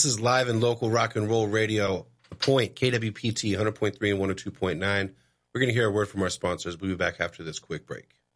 This is live and local rock and roll radio, The Point, KWPT 100.3 and 102.9. We're going to hear a word from our sponsors. We'll be back after this quick break.